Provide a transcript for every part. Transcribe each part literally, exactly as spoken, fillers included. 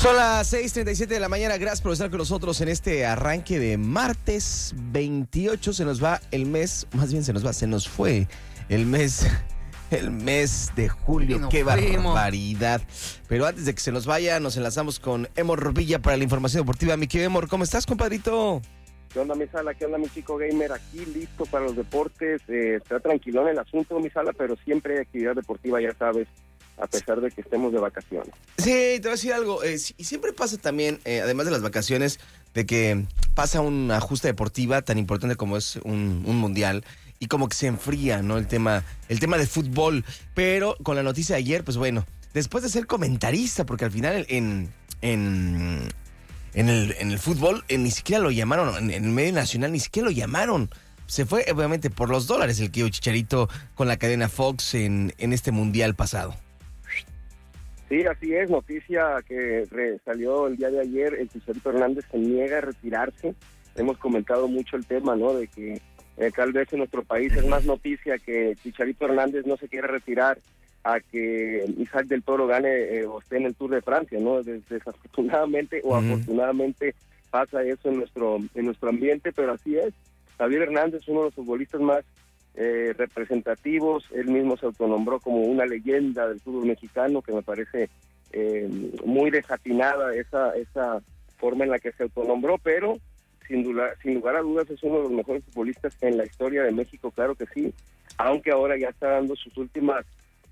Son las seis treinta y siete de la mañana. Gracias por estar con nosotros en este arranque de martes veintiocho. Se nos va el mes, más bien se nos va, se nos fue el mes, el mes de julio. ¡Qué barbaridad! Pero antes de que se nos vaya, nos enlazamos con Emor Villa para la información deportiva. Mi querido Emor, ¿cómo estás, compadrito? ¿Qué onda, mi Sala? ¿Qué onda, mi chico gamer? Aquí listo para los deportes. Eh, está tranquilón el asunto, mi Sala, pero siempre hay actividad deportiva, ya sabes, a pesar de que estemos de vacaciones. Sí, te voy a decir algo. Eh, y siempre pasa también, eh, además de las vacaciones, de que pasa una justa deportiva tan importante como es un, un mundial y como que se enfría, ¿no? El tema, el tema de fútbol. Pero con la noticia de ayer, pues bueno, después de ser comentarista, porque al final en... en En el, en el fútbol eh, ni siquiera lo llamaron, en, en el medio nacional ni siquiera lo llamaron. Se fue obviamente por los dólares el que Chicharito con la cadena Fox en, en este mundial pasado. Sí, así es, noticia que re, salió el día de ayer. El Chicharito Hernández se niega a retirarse. Hemos comentado mucho el tema, ¿no? De que eh, tal vez en nuestro país es más noticia que Chicharito Hernández no se quiera retirar a que Isaac del Toro gane eh, o esté en el Tour de Francia, ¿no? Des, desafortunadamente o uh-huh. afortunadamente pasa eso en nuestro en nuestro ambiente, pero así es. Javier Hernández, uno de los futbolistas más eh, representativos, él mismo se autonombró como una leyenda del fútbol mexicano, que me parece eh, muy desatinada esa esa forma en la que se autonombró, pero sin duda, sin lugar a dudas es uno de los mejores futbolistas en la historia de México, claro que sí, aunque ahora ya está dando sus últimas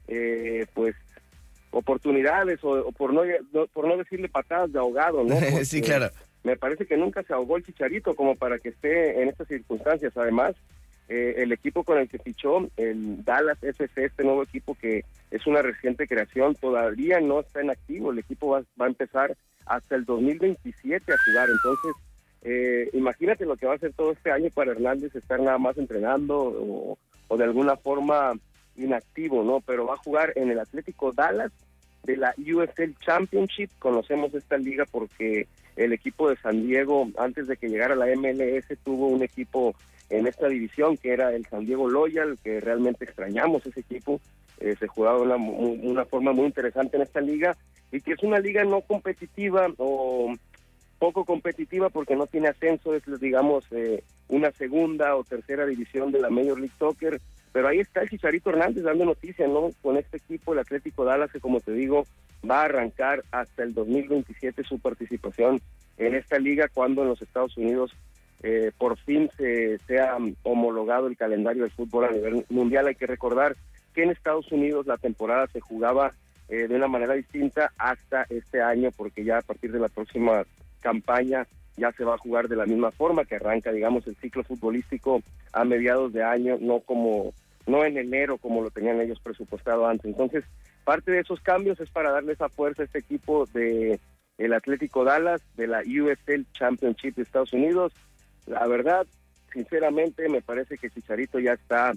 Eh, pues oportunidades o, o por no, no por no decirle patadas de ahogado, ¿no? Porque sí, claro. Me parece que nunca se ahogó el Chicharito como para que esté en estas circunstancias. Además, eh, el equipo con el que fichó, el Dallas F C, este nuevo equipo que es una reciente creación, todavía no está en activo. El equipo va, va a empezar hasta el dos mil veintisiete a jugar. Entonces, eh, imagínate lo que va a hacer todo este año para Hernández, estar nada más entrenando o, o de alguna forma inactivo, ¿no? Pero va a jugar en el Atlético Dallas de la U S L Championship. Conocemos esta liga porque el equipo de San Diego, antes de que llegara a la M L S, tuvo un equipo en esta división que era el San Diego Loyal, que realmente extrañamos ese equipo. Eh, se jugaba de una, una forma muy interesante en esta liga, y que es una liga no competitiva o poco competitiva porque no tiene ascenso, es digamos eh, una segunda o tercera división de la Major League Soccer. Pero ahí está el Chicharito Hernández dando noticias, ¿no? Con este equipo, el Atlético Dallas, que como te digo, va a arrancar hasta el dos mil veintisiete su participación en esta liga, cuando en los Estados Unidos eh, por fin se sea homologado el calendario del fútbol a nivel mundial. Hay que recordar que en Estados Unidos la temporada se jugaba eh, de una manera distinta hasta este año, porque ya a partir de la próxima campaña ya se va a jugar de la misma forma, que arranca, digamos, el ciclo futbolístico a mediados de año, no como no en enero como lo tenían ellos presupuestado antes. Entonces, parte de esos cambios es para darle esa fuerza a este equipo de el Atlético Dallas, de la U S L Championship de Estados Unidos. La verdad, sinceramente, me parece que Chicharito ya está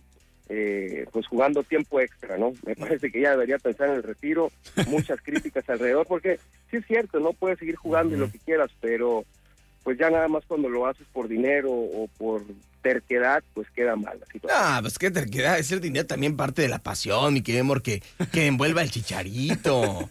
eh, pues jugando tiempo extra, ¿no? Me parece que ya debería pensar en el retiro. Muchas críticas alrededor, porque sí es cierto, no puedes seguir jugando y lo que quieras, pero pues ya nada más cuando lo haces por dinero o por terquedad, pues queda mal la situación. Ah, pues qué terquedad, es el dinero también parte de la pasión, mi querido amor, que, que envuelva el Chicharito.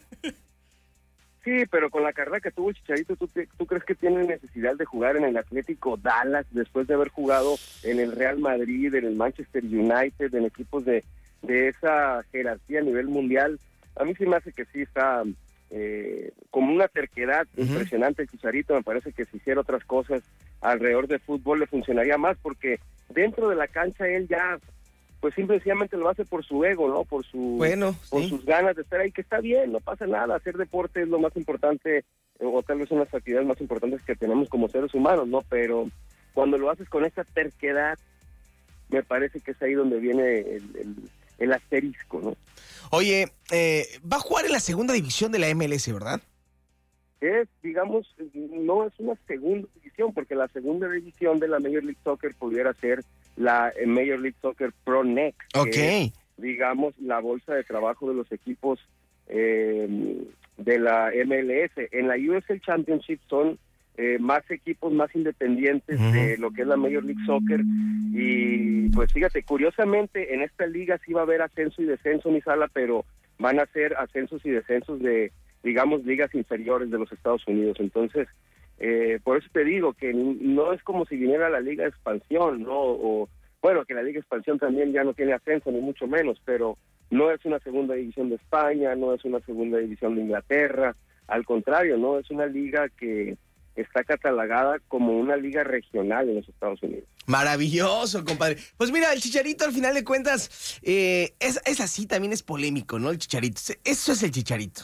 Sí, pero con la carrera que tuvo el Chicharito, ¿tú, ¿tú crees que tiene necesidad de jugar en el Atlético Dallas después de haber jugado en el Real Madrid, en el Manchester United, en equipos de, de esa jerarquía a nivel mundial? A mí sí me hace que sí está eh, como una terquedad uh-huh. impresionante el Chicharito. Me parece que si hiciera otras cosas alrededor del fútbol le funcionaría más, porque dentro de la cancha él ya pues simplemente lo hace por su ego, ¿no? Por su bueno, por sí. sus ganas de estar ahí, que está bien, no pasa nada. Hacer deporte es lo más importante, o tal vez una de las actividades más importantes que tenemos como seres humanos, ¿no? Pero cuando lo haces con esa terquedad, me parece que es ahí donde viene el, el, el asterisco, ¿no? Oye, eh, va a jugar en la segunda división de la M L S, ¿verdad? Es, digamos, no es una segunda división, porque la segunda división de la Major League Soccer pudiera ser la Major League Soccer Pro Next, okay. que es, digamos, la bolsa de trabajo de los equipos eh, de la M L S. En la U S L Championship son eh, más equipos más independientes uh-huh. de lo que es la Major League Soccer, y pues fíjate, curiosamente en esta liga sí va a haber ascenso y descenso, mi Sala, pero van a ser ascensos y descensos de digamos, ligas inferiores de los Estados Unidos. Entonces, eh, por eso te digo que no es como si viniera la Liga de Expansión, ¿no? O, bueno, que la Liga de Expansión también ya no tiene ascenso, ni mucho menos, pero no es una segunda división de España, no es una segunda división de Inglaterra, al contrario, ¿no? Es una liga que está catalogada como una liga regional en los Estados Unidos. Maravilloso, compadre. Pues mira, el Chicharito, al final de cuentas, eh, es, es así, también es polémico, ¿no? El Chicharito. Eso es el Chicharito.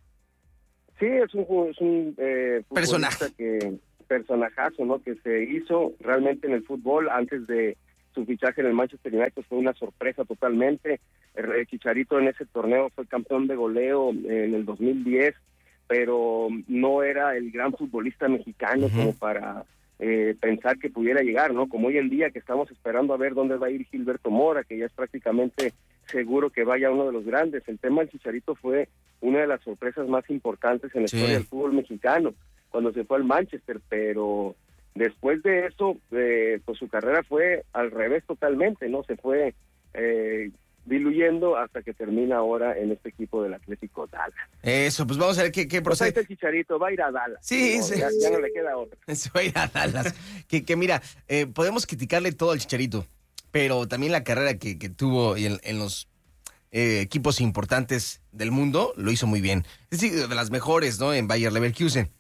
Sí, es un, es un eh, personaje. Que, personajazo, ¿no? Que se hizo realmente en el fútbol antes de su fichaje en el Manchester United. Fue una sorpresa totalmente. El, el Chicharito en ese torneo fue campeón de goleo en el dos mil diez, pero no era el gran futbolista mexicano uh-huh. como para eh, pensar que pudiera llegar, ¿no? Como hoy en día que estamos esperando a ver dónde va a ir Gilberto Mora, que ya es prácticamente seguro que vaya uno de los grandes. El tema del Chicharito fue una de las sorpresas más importantes en la sí. historia del fútbol mexicano, cuando se fue al Manchester, pero después de eso, eh, pues su carrera fue al revés totalmente, ¿no? Se fue eh, diluyendo hasta que termina ahora en este equipo del Atlético Dallas. Eso, pues vamos a ver qué, qué procede. Pues este Chicharito va a ir a Dallas. Sí, no, sí. Ya, ya no le queda otra. Se va a ir a Dallas. que, que mira, eh, podemos criticarle todo al Chicharito, pero también la carrera que, que tuvo en, en los eh, equipos importantes del mundo lo hizo muy bien. Es decir, de las mejores, ¿no? En Bayer Leverkusen.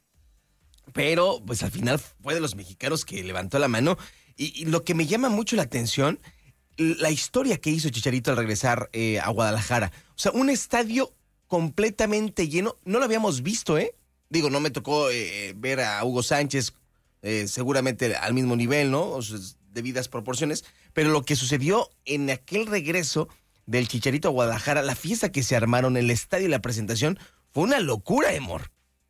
Pero, pues al final fue de los mexicanos que levantó la mano. Y, y lo que me llama mucho la atención, la historia que hizo Chicharito al regresar eh, a Guadalajara. O sea, un estadio completamente lleno. No lo habíamos visto, ¿eh? Digo, no me tocó eh, ver a Hugo Sánchez eh, seguramente al mismo nivel, ¿no? O sus debidas proporciones. Pero lo que sucedió en aquel regreso del Chicharito a Guadalajara, la fiesta que se armaron, el estadio y la presentación, fue una locura, Emor.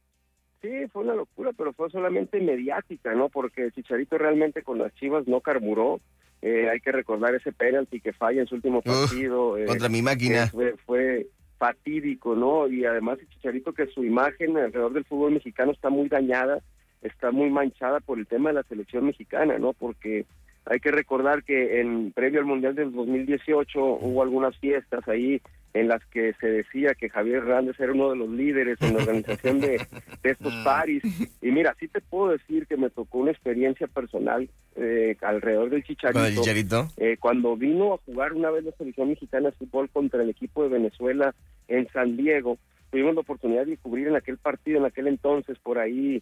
Sí, fue una locura, pero fue solamente mediática, ¿no? Porque el Chicharito realmente con las Chivas no carburó. Eh, hay que recordar ese penalti que falla en su último partido. Uf, eh, contra mi máquina. Fue, fue fatídico, ¿no? Y además el Chicharito, que su imagen alrededor del fútbol mexicano está muy dañada, está muy manchada por el tema de la selección mexicana, ¿no? Porque hay que recordar que en previo al Mundial del dos mil dieciocho hubo algunas fiestas ahí en las que se decía que Javier Hernández era uno de los líderes en la organización de, de estos paris. Y mira, sí te puedo decir que me tocó una experiencia personal eh, alrededor del Chicharito. ¿El Chicharito? Eh, cuando vino a jugar una vez la selección mexicana de fútbol contra el equipo de Venezuela en San Diego, tuvimos la oportunidad de cubrir en aquel partido, en aquel entonces, por ahí,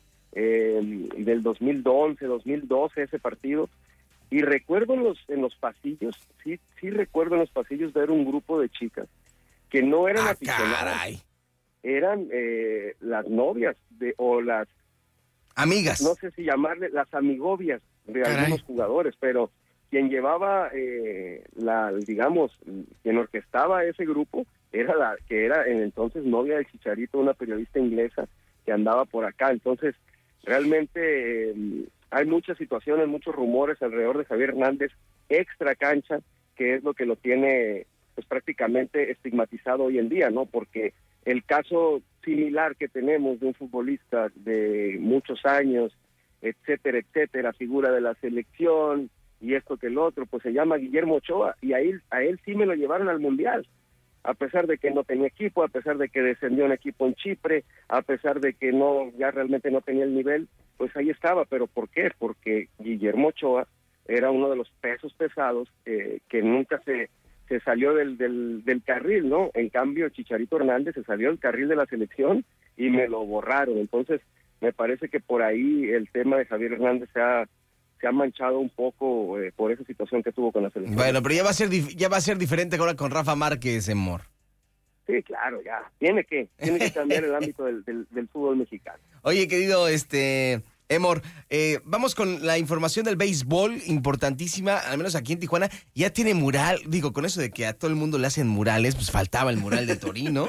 eh, del dos mil once, dos mil doce, ese partido. Y recuerdo en los, en los pasillos, sí, sí recuerdo en los pasillos ver un grupo de chicas que no eran ah, aficionadas, caray. eran eh, las novias de o las amigas, no sé si llamarle las amigobias de caray. algunos jugadores, pero quien llevaba eh, la, digamos, quien orquestaba ese grupo era la que era en entonces novia del Chicharito, una periodista inglesa que andaba por acá. Entonces realmente eh, hay muchas situaciones, muchos rumores alrededor de Javier Hernández extra cancha, que es lo que lo tiene pues prácticamente estigmatizado hoy en día, ¿no? Porque el caso similar que tenemos de un futbolista de muchos años, etcétera, etcétera, figura de la selección y esto que el otro, pues se llama Guillermo Ochoa, y a él, a él sí me lo llevaron al Mundial, a pesar de que no tenía equipo, a pesar de que descendió un equipo en Chipre, a pesar de que no ya realmente no tenía el nivel, pues ahí estaba. ¿Pero por qué? Porque Guillermo Ochoa era uno de los pesos pesados eh, que nunca se se salió del, del, del carril, ¿no? En cambio, Chicharito Hernández se salió del carril de la selección y me lo borraron. Entonces, me parece que por ahí el tema de Javier Hernández se ha, se ha manchado un poco eh, por esa situación que tuvo con la selección. Bueno, pero ya va a ser dif- ya va a ser diferente ahora con Rafa Márquez, Emor. Sí, claro, ya. Tiene que, tiene que cambiar el ámbito del, del, del fútbol mexicano. Oye, querido, este... Emor, eh, vamos con la información del béisbol, importantísima, al menos aquí en Tijuana. Ya tiene mural, digo, con eso de que a todo el mundo le hacen murales, pues faltaba el mural de Torino.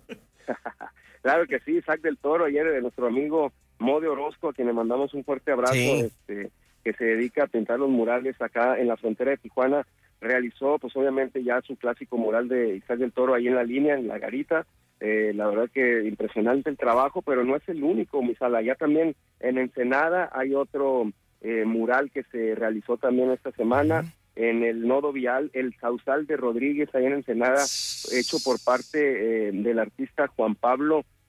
Claro que sí, Isaac del Toro, ayer de nuestro amigo Mode Orozco, a quien le mandamos un fuerte abrazo, sí. este, que se dedica a pintar los murales acá en la frontera de Tijuana, realizó pues obviamente ya su clásico mural de Isaac del Toro ahí en la línea, en la garita. Eh, la verdad que impresionante el trabajo, pero no es el único, Misala. Ya también en Ensenada hay otro eh, mural que se realizó también esta semana, uh-huh. en el nodo vial, el Sausal de Rodríguez, ahí en Ensenada, hecho por parte eh, del artista Juan Pablo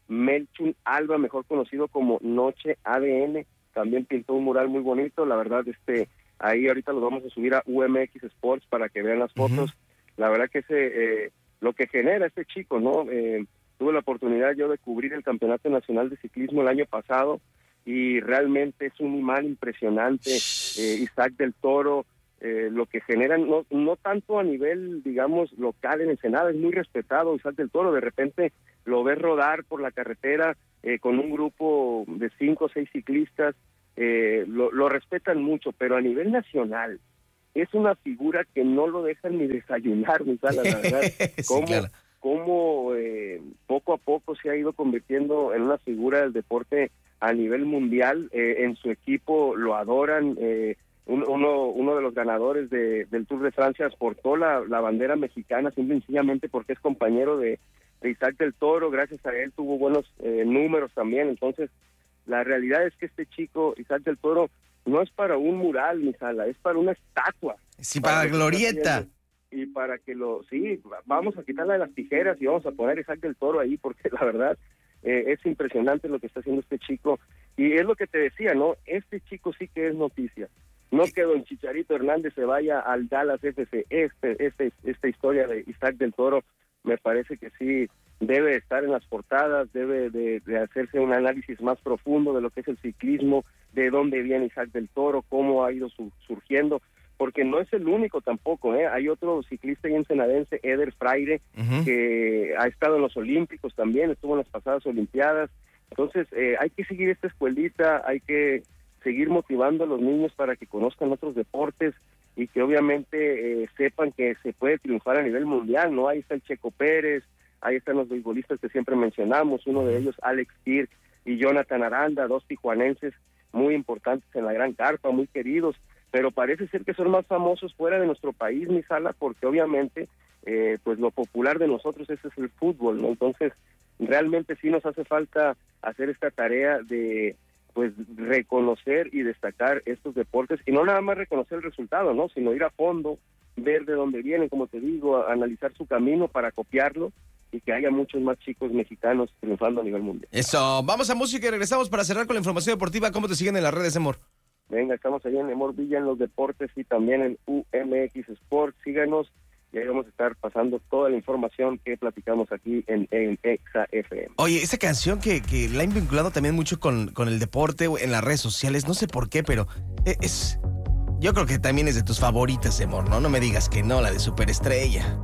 Melchun Alba, mejor conocido como Noche A D N, también pintó un mural muy bonito, la verdad, este, ahí ahorita lo vamos a subir a U M X Sports para que vean las fotos. Uh-huh. La verdad que ese, eh, lo que genera este chico, ¿no? Eh, tuve la oportunidad yo de cubrir el Campeonato Nacional de Ciclismo el año pasado y realmente es un imán impresionante. eh, Isaac del Toro, eh, lo que generan, no, no tanto a nivel, digamos, local en Ensenada, es muy respetado Isaac del Toro, de repente lo ves rodar por la carretera eh, con un grupo de cinco o seis ciclistas, eh, lo, lo respetan mucho, pero a nivel nacional es una figura que no lo dejan ni desayunar, mi sala, la verdad. ¿Cómo, sí, claro. cómo eh, poco a poco se ha ido convirtiendo en una figura del deporte a nivel mundial? Eh, en su equipo lo adoran. Eh, un, uno, uno de los ganadores de, del Tour de Francia exportó la, la bandera mexicana simple y sencillamente porque es compañero de, de Isaac del Toro. Gracias a él tuvo buenos eh, números también. Entonces, la realidad es que este chico, Isaac del Toro, no es para un mural, mi sala, es para una estatua. Sí, para, para glorieta. Y para que lo, sí, vamos a quitarle las tijeras y vamos a poner Isaac del Toro ahí, porque la verdad eh, es impresionante lo que está haciendo este chico. Y es lo que te decía, ¿no? Este chico sí que es noticia. No que don Chicharito Hernández se vaya al Dallas F C. Este, este, esta historia de Isaac del Toro me parece que sí debe estar en las portadas, debe de, de hacerse un análisis más profundo de lo que es el ciclismo, de dónde viene Isaac del Toro, cómo ha ido su, surgiendo, porque no es el único tampoco, ¿eh? Hay otro ciclista ensenadense, Eder Fraire, uh-huh. que ha estado en los Olímpicos también, estuvo en las pasadas Olimpiadas. Entonces eh, hay que seguir esta escuelita, hay que seguir motivando a los niños para que conozcan otros deportes y que obviamente eh, sepan que se puede triunfar a nivel mundial, ¿no? Ahí está el Checo Pérez, ahí están los beisbolistas que siempre mencionamos, uno de ellos Alex Kirk y Jonathan Aranda, dos tijuanenses muy importantes en la gran carpa, muy queridos, pero parece ser que son más famosos fuera de nuestro país, mi sala, porque obviamente eh, pues lo popular de nosotros ese es el fútbol, ¿no? Entonces realmente sí nos hace falta hacer esta tarea de pues reconocer y destacar estos deportes, y no nada más reconocer el resultado, ¿no? Sino ir a fondo, ver de dónde vienen, como te digo, analizar su camino para copiarlo y que haya muchos más chicos mexicanos triunfando a nivel mundial. Eso, vamos a música y regresamos para cerrar con la información deportiva. ¿Cómo te siguen en las redes, Emor? Venga, estamos allá en Emor Villa en los deportes y también en U M X Sports. Síganos y ahí vamos a estar pasando toda la información que platicamos aquí en, en Exa F M. Oye, esa canción que, que la han vinculado también mucho con, con el deporte en las redes sociales, no sé por qué, pero es... Yo creo que también es de tus favoritas, Emor, ¿no? No me digas que no, la de Superestrella.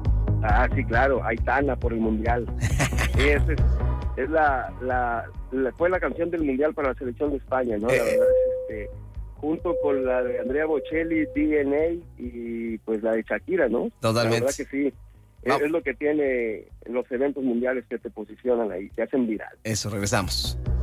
Ah, sí, claro, Aitana por el Mundial. Sí, es, es, es la, la, la, fue la canción del Mundial para la selección de España, ¿no? La verdad es este, junto con la de Andrea Bocelli, D N A y pues la de Shakira, ¿no? Totalmente. La verdad que sí, es, es lo que tiene los eventos mundiales que te posicionan ahí, te hacen viral. Eso, regresamos.